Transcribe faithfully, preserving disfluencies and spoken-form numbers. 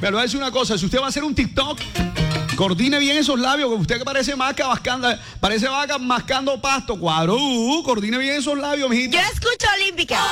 Pero voy a decir una cosa, si usted va a hacer un TikTok, coordine bien esos labios, que usted que parece vaca mascando, parece vaca mascando pasto, cuadro, uh, coordine bien esos labios, mijito. Yo escucho Olímpica.